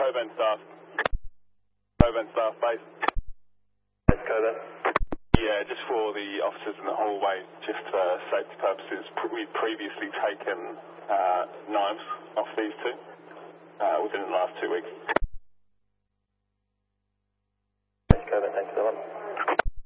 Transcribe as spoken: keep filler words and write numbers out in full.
Coburn staff. Coburn staff base. Yes, Coburn. Yeah, just for the officers in the hallway, just for safety purposes, we've previously taken uh, knives off these two uh, within the last two weeks. Yes, Coburn, thanks so much.